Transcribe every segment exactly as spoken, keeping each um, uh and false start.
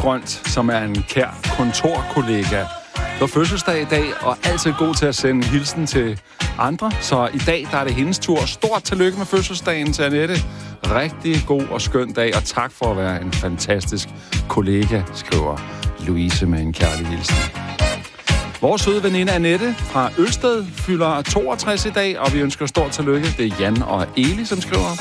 Grønt, som er en kær kontorkollega. Det var fødselsdag i dag, og altid god til at sende hilsen til andre. Så i dag der er det hendes tur. Stort tillykke med fødselsdagen til Annette. Rigtig god og skøn dag, og tak for at være en fantastisk kollega, skriver Louise med en kærlig hilsen. Vores søde veninde Annette fra Ølsted fylder toogtres i dag, og vi ønsker stort tillykke. Det er Jan og Eli, som skriver.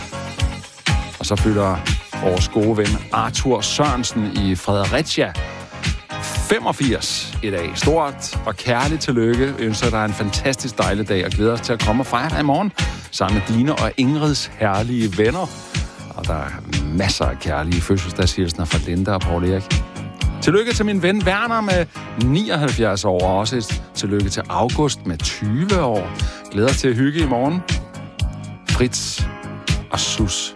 Og så fylder vores gode ven Arthur Sørensen i Fredericia femogfirs i dag. Stort og kærligt tillykke. Vi ønsker dig en fantastisk dejlig dag og glæder os til at komme og fejre dig i morgen sammen med dine og Ingrids herlige venner. Og der er masser af kærlige fødselsdagshilsner fra Linda og Paul Erik. Tillykke til min ven Werner med nioghalvfjerds år, og også et tillykke til August med tyve år. Glæder os til at hygge i morgen. Fritz og Sus.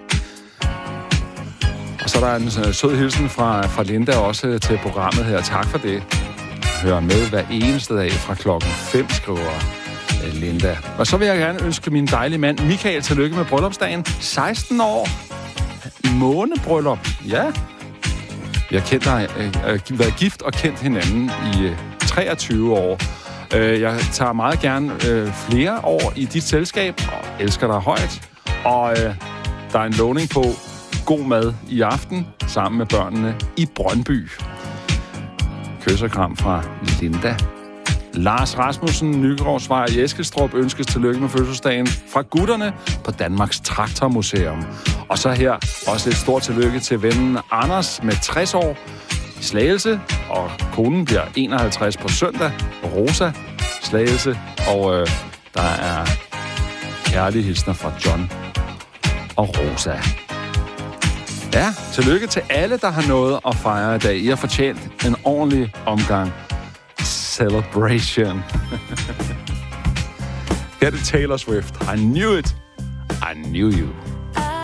Og så er der en uh, sød hilsen fra, fra Linda også til programmet her. Tak for det. Hør med hver eneste dag fra klokken fem, skriver uh, Linda. Og så vil jeg gerne ønske min dejlige mand Michael tillykke med bryllupsdagen. seksten år. Månebryllup. Ja. Vi har kendt dig, uh, været gift og kendt hinanden i uh, treogtyve år. Uh, jeg tager meget gerne uh, flere år i dit selskab og elsker dig højt. Og uh, der er en lovning på god mad i aften sammen med børnene i Brøndby. Kys og kram fra Linda. Lars Rasmussen, Nygårdsvej i Eskilstrup ønskes tillykke med fødselsdagen fra gutterne på Danmarks Traktormuseum. Og så her også et stort tillykke til vennen Anders med tres år i Slagelse, og konen bliver enoghalvtreds på søndag. Rosa Slagelse, og øh, der er kærlige hilsner fra John og Rosa. Ja, tillykke til alle, der har noget at fejre i dag. I har fortjent en ordentlig omgang celebration. Her er det Taylor Swift. I knew it. I knew you.